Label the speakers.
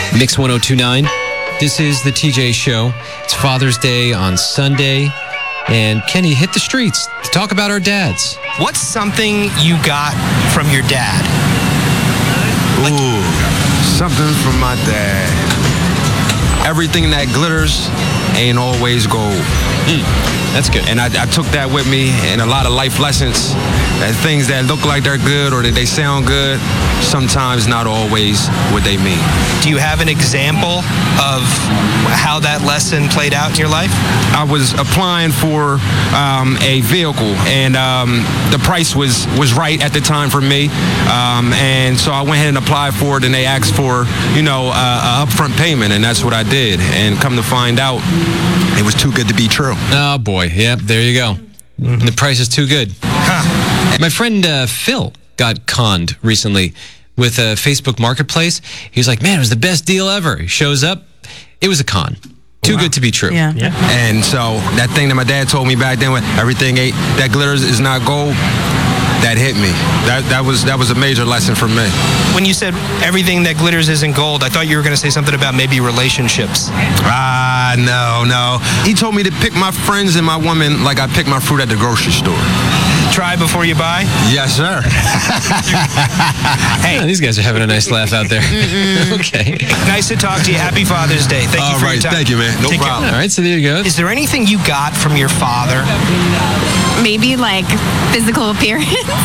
Speaker 1: Mix 1029. This is the TJ Show. It's Father's Day on Sunday. And Kenny hit the streets to talk about our dads.
Speaker 2: What's something you got from your dad?
Speaker 3: Ooh, something from my dad. Everything that glitters ain't always gold.
Speaker 1: That's good.
Speaker 3: And I took that with me and a lot of life lessons. That things that look like they're good or that they sound good, sometimes not always what they mean.
Speaker 2: Do you have an example of how that lesson played out in your life?
Speaker 3: I was applying for a vehicle, and the price was right at the time for me. And so I went ahead and applied for it, and they asked for, a upfront payment, and that's what I did. And come to find out, it was too good to be true.
Speaker 1: Oh, boy. Yep, there you go. The price is too good. My friend Phil got conned recently with a Facebook Marketplace. He was like, man, it was the best deal ever. He shows up. It was a con. Too good to be true.
Speaker 4: Yeah.
Speaker 3: And so that thing that my dad told me back then, when everything that glitters is not gold, that hit me. That was a major lesson for me.
Speaker 2: When you said everything that glitters isn't gold, I thought you were going to say something about maybe relationships.
Speaker 3: No. He told me to pick my friends and my woman like I pick my fruit at the grocery store.
Speaker 2: Try before you buy?
Speaker 3: Yes, sir.
Speaker 1: Hey, these guys are having a nice laugh out there. Okay.
Speaker 2: Nice to talk to you. Happy Father's Day. Thank you for your time.
Speaker 3: Thank you, man. No
Speaker 2: Take care.
Speaker 3: problem.
Speaker 1: All right, so there you go.
Speaker 2: Is there anything you got from your father?
Speaker 5: Maybe like physical appearance.